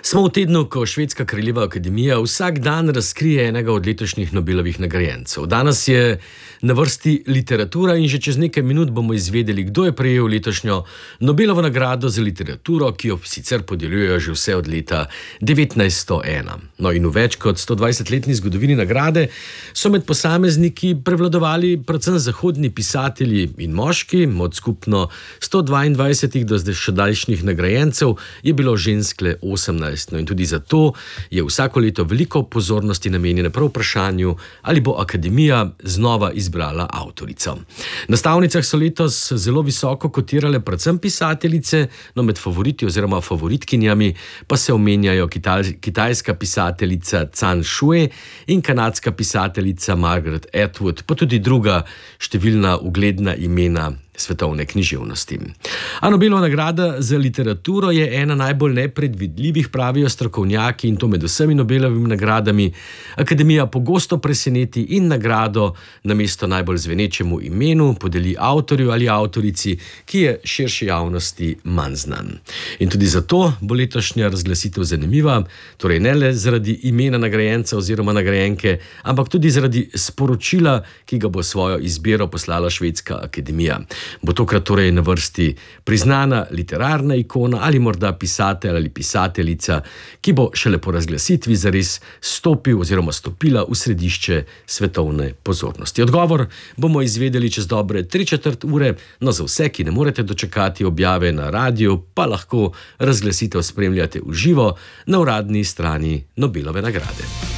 Smo v tednu, ko Švedska kraljeva akademija vsak dan razkrije enega od letošnjih Nobelovih nagrajencev. Danes je na vrsti literatura in že čez nekaj minut bomo izvedeli, kdo je prejel letošnjo Nobelovo nagrado za literaturo, ki jo sicer podeljujejo že vse od leta 1901. No, in v več kot 120-letni zgodovini nagrade so med posamezniki prevladovali predvsem zahodni pisatelji in moški. Od skupno 122 do zdajšnjih nagrajencev je bilo žensk le 18. No, in tudi zato je vsako leto veliko pozornosti namenjene prav vprašanju, ali bo akademija znova izbrala avtorico. Na stavnicah so letos zelo visoko kotirale predvsem pisateljice, no med favoriti oziroma favoritkinjami pa se omenjajo kitajska pisateljica Can Shui in kanadska pisateljica Margaret Atwood, pa tudi druga številna ugledna imena svetovne književnosti. A Nobelova nagrada za literaturo je ena najbolj nepredvidljivih, pravijo strokovnjaki, in to med vsemi Nobelovimi nagradami. Akademija pogosto preseneti in nagrado namesto najbolj zvenečemu imenu podeli avtorju ali avtorici, ki je širši javnosti manj znan. In tudi zato bo letošnja razglasitev zanimiva, torej ne le zaradi imena nagrajenca oziroma nagrajenke, ampak tudi zaradi sporočila, ki ga bo svojo izbiro poslala Švedska akademija. Bo tokrat torej na vrsti priznana literarna ikona ali morda pisatelj ali pisateljica, ki bo šele po razglasitvi zares stopila v središče svetovne pozornosti. Odgovor bomo izvedeli čez dobre 3/4 ure, no za vse, ki ne morete dočakati objave na radiju, pa lahko razglasitev spremljate v živo na uradni strani Nobelove nagrade.